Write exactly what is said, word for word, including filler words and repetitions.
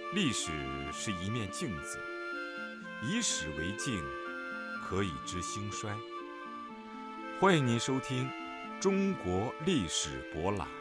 历史是一面镜子，以史为镜，可以知兴衰。欢迎您收听《中国历史博览》。